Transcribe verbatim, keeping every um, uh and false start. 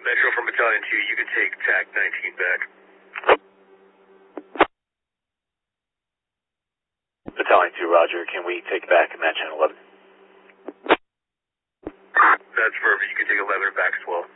Metro from Battalion two, you can take T A C nineteen back. Battalion two, roger. Can we take back Command Channel eleven? That's perfect. You can take eleven back as well.